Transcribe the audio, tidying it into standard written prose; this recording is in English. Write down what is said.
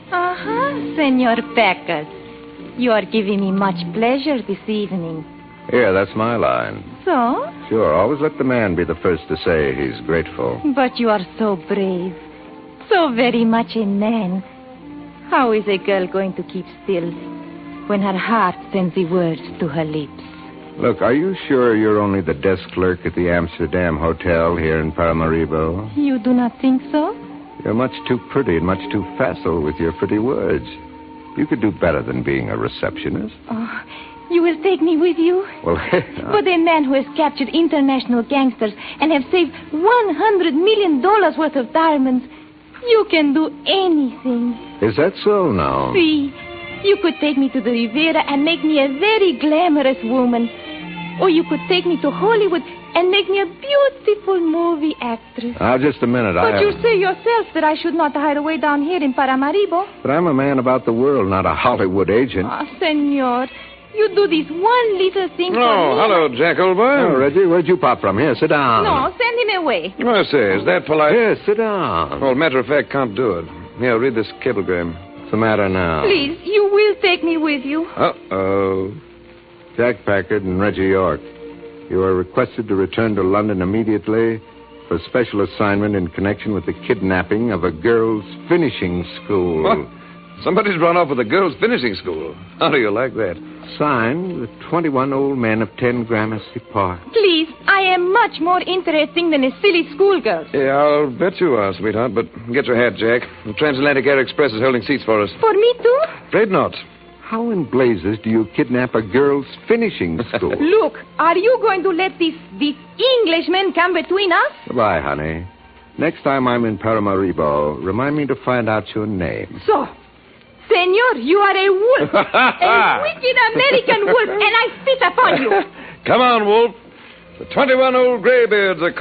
Senor Packard. You are giving me much pleasure this evening. Here, that's my line. So? Sure, always let the man be the first to say he's grateful. But you are so brave. So very much a man. How is a girl going to keep still when her heart sends the words to her lips? Look, are you sure you're only the desk clerk at the Amsterdam Hotel here in Paramaribo? You do not think so? You're much too pretty and much too facile with your pretty words. You could do better than being a receptionist. Oh, you will take me with you? Well, But a man who has captured international gangsters and have saved $100 million worth of diamonds, you can do anything. Is that so now? See, you could take me to the Riviera and make me a very glamorous woman. Or you could take me to Hollywood and make me a beautiful movie actress. Now, just a minute. But you say yourself that I should not hide away down here in Paramaribo. But I'm a man about the world, not a Hollywood agent. Senor, you do this one little thing for me. Oh, hello, Jack, old boy. Oh, Reggie, where'd you pop from? Here, sit down. No, send him away. I say, is that polite? Here, sit down. Well, matter of fact, can't do it. Here, read this cablegram. What's the matter now? Please, you will take me with you. Uh-oh. Jack Packard and Reggie York. You are requested to return to London immediately for special assignment in connection with the kidnapping of a girls' finishing school. What? Somebody's run off with a girls' finishing school. How do you like that? Signed, the 21 old men of 10 Gramercy Park. Please, I am much more interesting than a silly schoolgirl. Yeah, I'll bet you are, sweetheart, but get your hat, Jack. The Transatlantic Air Express is holding seats for us. For me, too? Afraid not. How in blazes do you kidnap a girls' finishing school? Look, are you going to let this Englishman come between us? Goodbye, honey. Next time I'm in Paramaribo, remind me to find out your name. So, Senor, you are a wolf. A wicked American wolf, and I spit upon you. Come on, Wolf. The 21 old graybeards are